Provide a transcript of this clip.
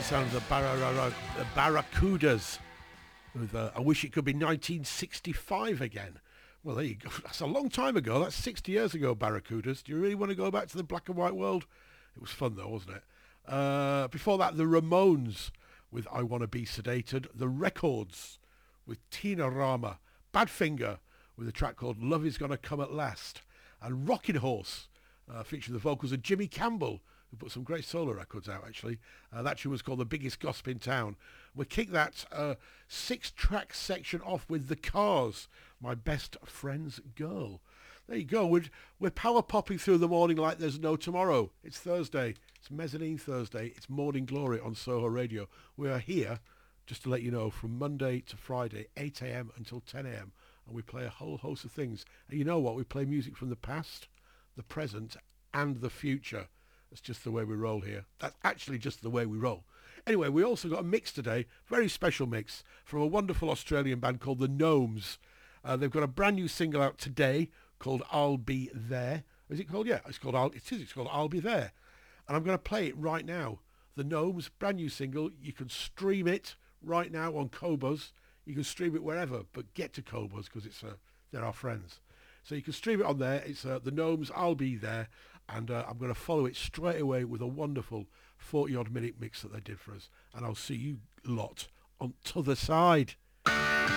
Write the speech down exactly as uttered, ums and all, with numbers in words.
sound of the Barra- the Barracudas with uh, I Wish It Could Be nineteen sixty-five again. Well, there you go. That's a long time ago. That's sixty years ago, Barracudas. Do you really want to go back to the black and white world? It was fun, though, wasn't it? Uh, before that, the Ramones with I Want to Be Sedated. The Records with Tina Rama. Badfinger with a track called Love Is Gonna Come at Last. And Rocking Horse, uh, featuring the vocals of Jimmy Campbell, who put some great solo records out, actually. Uh, that tune was called The Biggest Gossip in Town. We kick that uh, six-track section off with The Cars, My Best Friend's Girl. There you go. We're, we're power popping through the morning like there's no tomorrow. It's Thursday. It's Mezzanine Thursday. It's Morning Glory on Soho Radio. We are here, just to let you know, from Monday to Friday, eight a.m. until ten a.m. And we play a whole host of things. And you know what? We play music from the past, the present, and the future. That's just the way we roll here. That's actually just the way we roll. Anyway, we also got a mix today, very special mix, from a wonderful Australian band called the Gnomes. Uh, they've got a brand new single out today called I'll Be There. Is it called? Yeah, it's called I'll, it is. It's called I'll Be There. And I'm going to play it right now. The Gnomes, brand new single. You can stream it right now on Qobuz. You can stream it wherever, but get to Qobuz because it's uh, they're our friends. So you can stream it on there. It's uh, the Gnomes, I'll Be There. And uh, I'm going to follow it straight away with a wonderful forty-odd minute mix that they did for us. And I'll see you lot on t'other side.